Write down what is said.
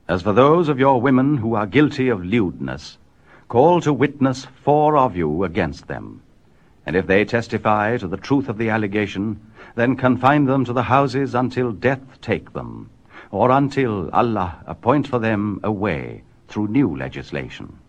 As for those of your women who are guilty of lewdness, call to witness 4 of you against them. And if they testify to the truth of the allegation, then confine them to the houses until death take them, or until Allah appoint for them a way through new legislation.